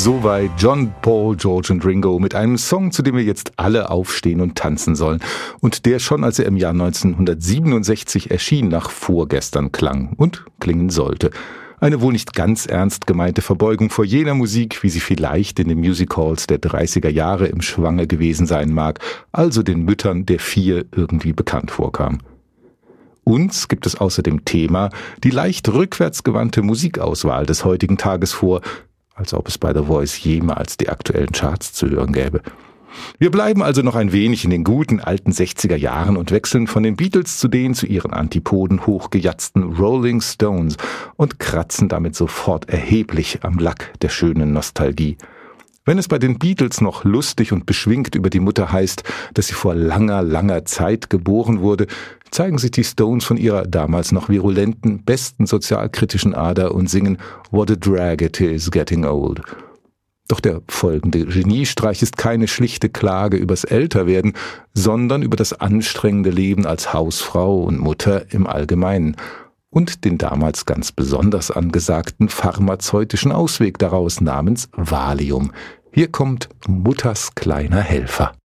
Soweit John, Paul, George und Ringo mit einem Song, zu dem wir jetzt alle aufstehen und tanzen sollen. Und der schon, als er im Jahr 1967 erschien, nach vorgestern klang und klingen sollte. Eine wohl nicht ganz ernst gemeinte Verbeugung vor jener Musik, wie sie vielleicht in den Music Halls der 30er Jahre im Schwange gewesen sein mag, also den Müttern der Vier irgendwie bekannt vorkam. Uns gibt es außer dem Thema die leicht rückwärtsgewandte Musikauswahl des heutigen Tages vor, als ob es bei The Voice jemals die aktuellen Charts zu hören gäbe. Wir bleiben also noch ein wenig in den guten alten 60er Jahren und wechseln von den Beatles zu den zu ihren Antipoden hochgejatzten Rolling Stones und kratzen damit sofort erheblich am Lack der schönen Nostalgie. Wenn es bei den Beatles noch lustig und beschwingt über die Mutter heißt, dass sie vor langer, langer Zeit geboren wurde, zeigen sich die Stones von ihrer damals noch virulenten, besten sozialkritischen Ader und singen What a drag it is getting old. Doch der folgende Geniestreich ist keine schlichte Klage übers Älterwerden, sondern über das anstrengende Leben als Hausfrau und Mutter im Allgemeinen und den damals ganz besonders angesagten pharmazeutischen Ausweg daraus namens Valium. Hier kommt Mutters kleiner Helfer.